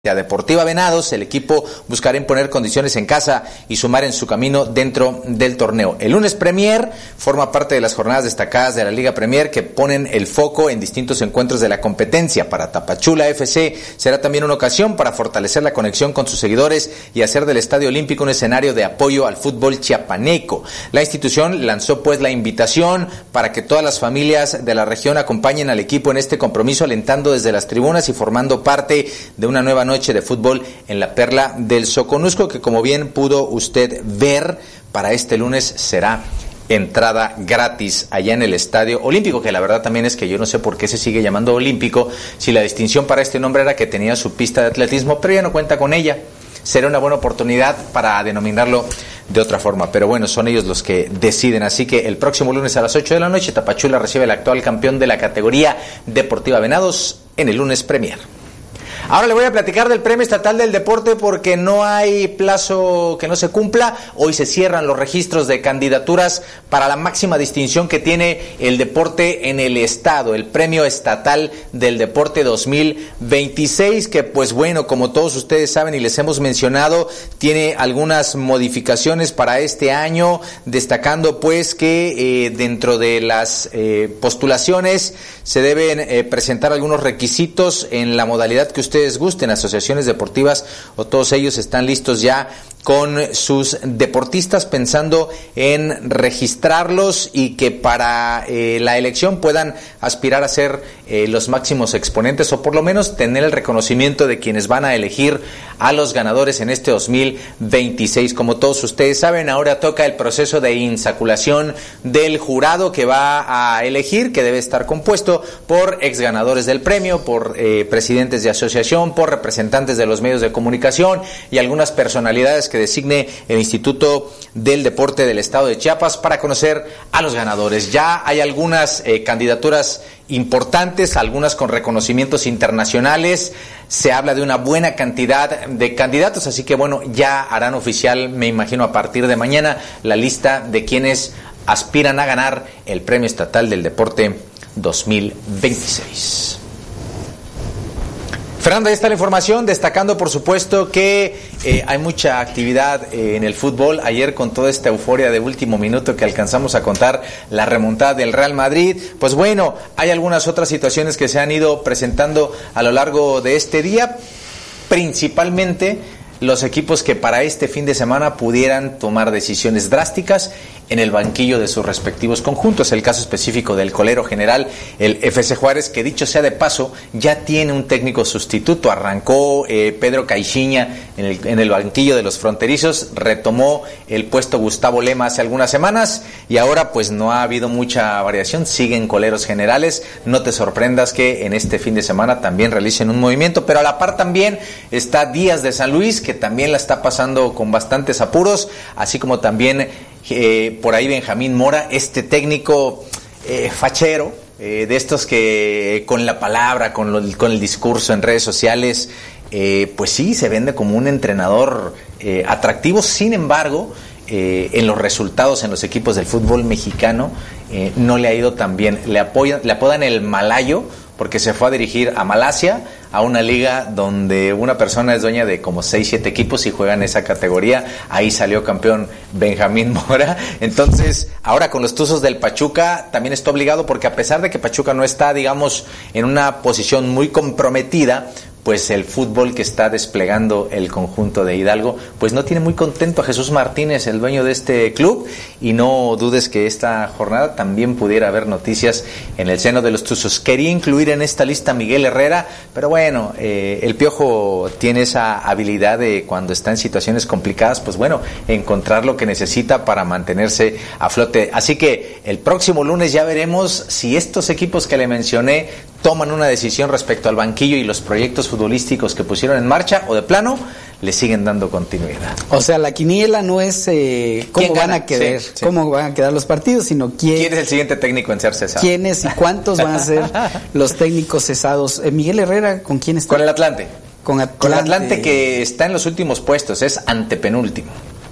A Deportiva Venados, el equipo buscará imponer condiciones en casa y sumar en su camino dentro del torneo. El lunes Premier forma parte de las jornadas destacadas de la Liga Premier que ponen el foco en distintos encuentros de la competencia. Para Tapachula FC será también una ocasión para fortalecer la conexión con sus seguidores y hacer del Estadio Olímpico un escenario de apoyo al fútbol chiapaneco. La institución lanzó pues la invitación para que todas las familias de la región acompañen al equipo en este compromiso, alentando desde las tribunas y formando parte de una nueva noche de fútbol en la Perla del Soconusco, que como bien pudo usted ver, para este lunes será entrada gratis allá en el Estadio Olímpico, que la verdad también es que yo no sé por qué se sigue llamando Olímpico, si la distinción para este nombre era que tenía su pista de atletismo, pero ya no cuenta con ella. Será una buena oportunidad para denominarlo de otra forma, pero bueno, son ellos los que deciden. Así que el próximo lunes a las 8 de la noche, Tapachula recibe al actual campeón de la categoría Deportiva Venados en el lunes Premier. Ahora le voy a platicar del Premio Estatal del Deporte porque no hay plazo que no se cumpla. Hoy se cierran los registros de candidaturas para la máxima distinción que tiene el deporte en el estado, el Premio Estatal del Deporte 2026, que pues bueno, como todos ustedes saben y les hemos mencionado, tiene algunas modificaciones para este año, destacando pues que dentro de las postulaciones se deben presentar algunos requisitos en la modalidad que ustedes gusten, asociaciones deportivas o todos ellos están listos ya con sus deportistas pensando en registrarlos y que para la elección puedan aspirar a ser los máximos exponentes o por lo menos tener el reconocimiento de quienes van a elegir a los ganadores en este 2026. Como todos ustedes saben, ahora toca el proceso de insaculación del jurado que va a elegir, que debe estar compuesto por ex ganadores del premio, por presidentes de asociación, por representantes de los medios de comunicación y algunas personalidades que designe el Instituto del Deporte del Estado de Chiapas para conocer a los ganadores. Ya hay algunas candidaturas importantes, algunas con reconocimientos internacionales. Se habla de una buena cantidad de candidatos, así que bueno, ya harán oficial, me imagino a partir de mañana, la lista de quienes aspiran a ganar el Premio Estatal del Deporte 2026. Fernando, ahí está la información, destacando por supuesto que hay mucha actividad en el fútbol. Ayer con toda esta euforia de último minuto que alcanzamos a contar la remontada del Real Madrid, pues bueno, hay algunas otras situaciones que se han ido presentando a lo largo de este día, principalmente los equipos que para este fin de semana pudieran tomar decisiones drásticas en el banquillo de sus respectivos conjuntos. El caso específico del colero general, el FC Juárez, que dicho sea de paso, ya tiene un técnico sustituto. Arrancó Pedro Caixinha en el banquillo de los fronterizos, retomó el puesto Gustavo Lema hace algunas semanas y ahora pues no ha habido mucha variación, siguen coleros generales. No te sorprendas que en este fin de semana también realicen un movimiento, pero a la par también está Díaz de San Luis, que también la está pasando con bastantes apuros, así como también por ahí Benjamín Mora, este técnico fachero, de estos que con la palabra, con el discurso en redes sociales, pues sí, se vende como un entrenador atractivo. Sin embargo, en los resultados en los equipos del fútbol mexicano no le ha ido tan bien. Le apodan el Malayo porque se fue a dirigir a Malasia, a una liga donde una persona es dueña de como 6-7 equipos y juega en esa categoría. Ahí salió campeón Benjamín Mora. Entonces, ahora con los Tuzos del Pachuca también está obligado, porque a pesar de que Pachuca no está, digamos, en una posición muy comprometida, pues el fútbol que está desplegando el conjunto de Hidalgo, pues no tiene muy contento a Jesús Martínez, el dueño de este club, y no dudes que esta jornada también pudiera haber noticias en el seno de los Tuzos. Quería incluir en esta lista a Miguel Herrera, pero bueno, el Piojo tiene esa habilidad de, cuando está en situaciones complicadas, pues bueno, encontrar lo que necesita para mantenerse a flote. Así que el próximo lunes ya veremos si estos equipos que le mencioné toman una decisión respecto al banquillo y los proyectos futbolísticos que pusieron en marcha, o de plano le siguen dando continuidad. O sea, la quiniela no es cómo van a quedar, sí. Cómo van a quedar los partidos, sino quién es el siguiente técnico en ser cesado. ¿Quiénes y cuántos van a ser los técnicos cesados? Miguel Herrera, ¿con quién está? Con el Atlante. Con el Atlante, que está en los últimos puestos, es antepenúltimo.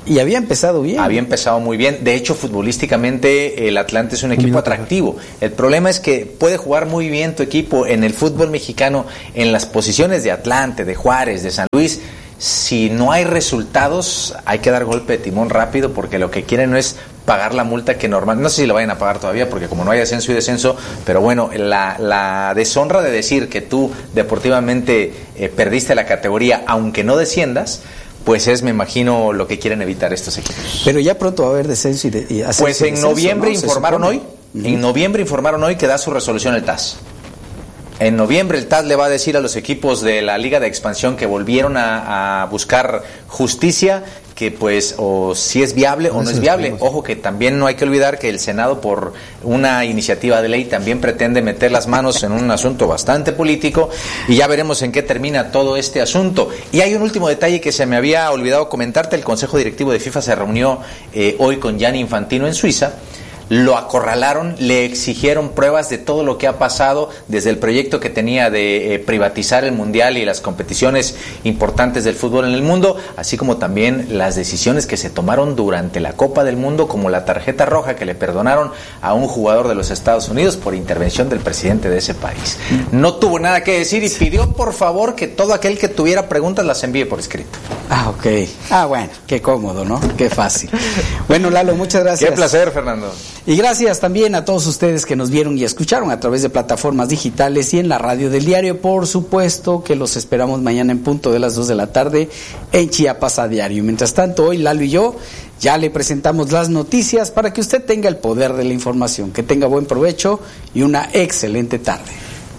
Y había empezado bien. Había empezado muy bien. De hecho, futbolísticamente el Atlante es un equipo atractivo. El problema es que puede jugar muy bien tu equipo en el fútbol mexicano, en las posiciones de Atlante, de Juárez, de San Luis. Si no hay resultados, hay que dar golpe de timón rápido, porque lo que quieren no es pagar la multa que normal, no sé si la vayan a pagar todavía, porque como no hay ascenso y descenso, pero bueno, la deshonra de decir que tú deportivamente perdiste la categoría aunque no desciendas, pues es, me imagino, lo que quieren evitar estos equipos. Pero ya pronto va a haber descenso y ascenso. Pues en noviembre, ¿no? Informaron hoy, en noviembre informaron hoy que da su resolución el TAS. En noviembre el TAS le va a decir a los equipos de la Liga de Expansión que volvieron a buscar justicia, que pues o si es viable o no es viable. Ojo que también no hay que olvidar que el Senado, por una iniciativa de ley, también pretende meter las manos en un asunto bastante político, y ya veremos en qué termina todo este asunto. Y hay un último detalle que se me había olvidado comentarte. El Consejo Directivo de FIFA se reunió hoy con Gianni Infantino en Suiza. Lo acorralaron, le exigieron pruebas de todo lo que ha pasado desde el proyecto que tenía de privatizar el Mundial y las competiciones importantes del fútbol en el mundo, así como también las decisiones que se tomaron durante la Copa del Mundo, como la tarjeta roja que le perdonaron a un jugador de los Estados Unidos por intervención del presidente de ese país. No tuvo nada que decir y pidió por favor que todo aquel que tuviera preguntas las envíe por escrito. Ah, ok. Ah, bueno, qué cómodo, ¿no? Qué fácil. Bueno, Lalo, muchas gracias. Qué placer, Fernando. Y gracias también a todos ustedes que nos vieron y escucharon a través de plataformas digitales y en la radio del diario. Por supuesto que los esperamos mañana en punto de las 2 de la tarde en Chiapas a Diario. Mientras tanto, hoy Lalo y yo ya le presentamos las noticias para que usted tenga el poder de la información. Que tenga buen provecho y una excelente tarde.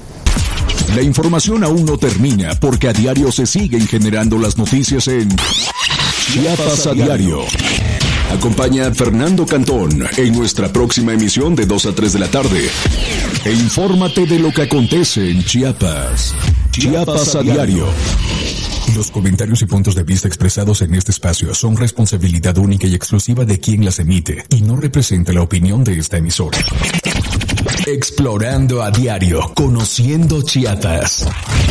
La información aún no termina, porque a diario se siguen generando las noticias en Chiapas a Diario. Acompaña a Fernando Cantón en nuestra próxima emisión de 2 a 3 de la tarde. E infórmate de lo que acontece en Chiapas. Chiapas a Diario. Los comentarios y puntos de vista expresados en este espacio son responsabilidad única y exclusiva de quien las emite y no representa la opinión de esta emisora. Explorando a Diario, conociendo Chiapas.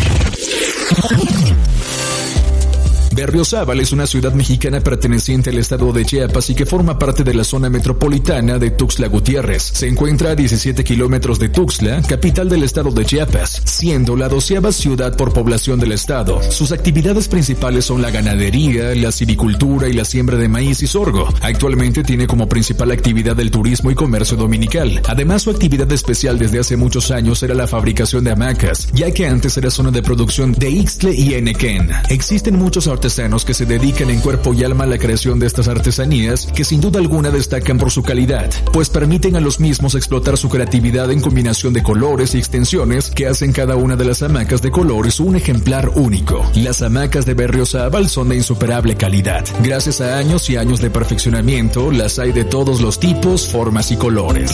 Berriozábal es una ciudad mexicana perteneciente al estado de Chiapas y que forma parte de la zona metropolitana de Tuxtla Gutiérrez. Se encuentra a 17 kilómetros de Tuxtla, capital del estado de Chiapas, siendo la 12ª ciudad por población del estado. Sus actividades principales son la ganadería, la silvicultura y la siembra de maíz y sorgo. Actualmente tiene como principal actividad el turismo y comercio dominical. Además, su actividad especial desde hace muchos años era la fabricación de hamacas, ya que antes era zona de producción de ixtle y enequén. Existen muchos artesanos que se dedican en cuerpo y alma a la creación de estas artesanías, que sin duda alguna destacan por su calidad, pues permiten a los mismos explotar su creatividad en combinación de colores y extensiones que hacen cada una de las hamacas de colores un ejemplar único. Las hamacas de Berriozábal son de insuperable calidad. Gracias a años y años de perfeccionamiento, las hay de todos los tipos, formas y colores.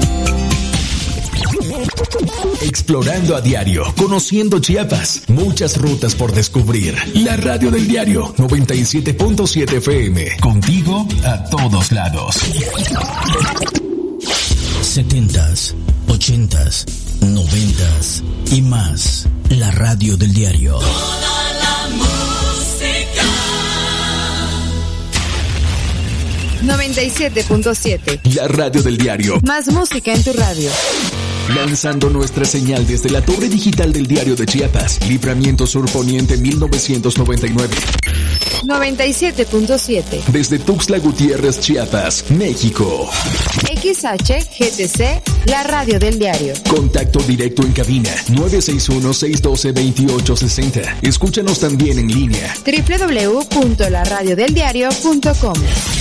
Explorando a Diario, conociendo Chiapas, muchas rutas por descubrir. La radio del diario 97.7 FM, contigo a todos lados. 70s, 80s, 90s y más. La radio del diario. Toda la música. 97.7. La radio del diario. Más música en tu radio. Lanzando nuestra señal desde la torre digital del diario de Chiapas, Libramiento Sur Poniente 1999. 97.7. Desde Tuxtla Gutiérrez, Chiapas, México. XHGTC, la radio del diario. Contacto directo en cabina 961-612-2860. Escúchanos también en línea. www.laradiodeldiario.com.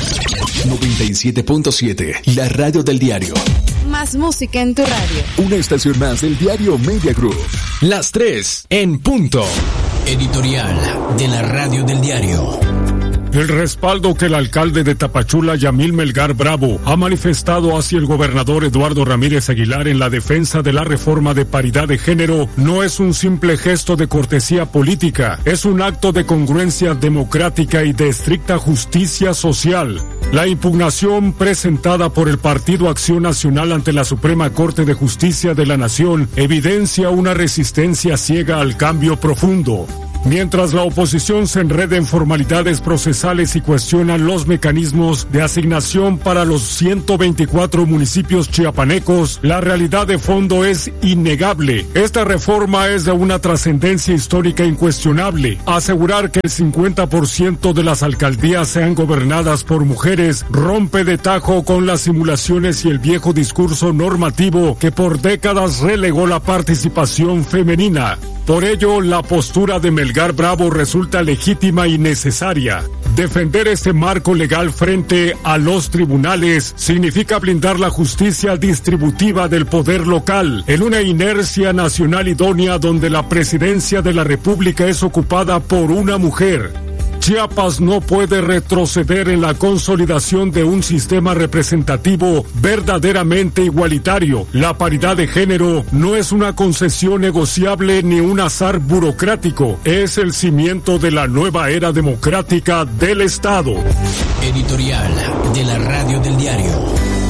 97.7, la radio del diario. Más música en tu radio. Una estación más del diario Media Group. Las 3 en punto. Editorial de la radio del diario. El respaldo que el alcalde de Tapachula, Yamil Melgar Bravo, ha manifestado hacia el gobernador Eduardo Ramírez Aguilar en la defensa de la reforma de paridad de género no es un simple gesto de cortesía política, es un acto de congruencia democrática y de estricta justicia social. La impugnación presentada por el Partido Acción Nacional ante la Suprema Corte de Justicia de la Nación evidencia una resistencia ciega al cambio profundo. Mientras la oposición se enreda en formalidades procesales y cuestiona los mecanismos de asignación para los 124 municipios chiapanecos, la realidad de fondo es innegable. Esta reforma es de una trascendencia histórica incuestionable. Asegurar que el 50% de las alcaldías sean gobernadas por mujeres rompe de tajo con las simulaciones y el viejo discurso normativo que por décadas relegó la participación femenina. Por ello, la postura de Melgar Bravo resulta legítima y necesaria. Defender este marco legal frente a los tribunales significa blindar la justicia distributiva del poder local en una inercia nacional idónea donde la presidencia de la República es ocupada por una mujer. Chiapas no puede retroceder en la consolidación de un sistema representativo verdaderamente igualitario. La paridad de género no es una concesión negociable ni un azar burocrático. Es el cimiento de la nueva era democrática del Estado. Editorial de la Radio del Diario.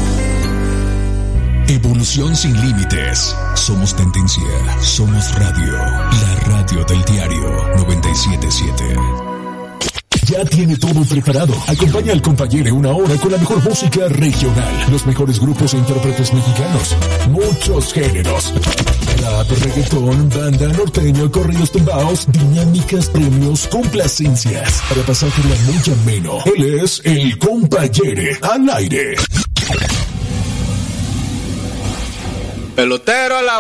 Evolución sin límites. Somos tendencia. Somos radio. La Radio del Diario 97.7. Ya tiene todo preparado. Acompaña al compañero una hora con la mejor música regional, los mejores grupos e intérpretes mexicanos, muchos géneros: rap, reggaetón, banda, norteño, corridos tumbaos, dinámicas, premios, complacencias, para pasártela muy ameno. Él es el compañero al aire. Pelotero a la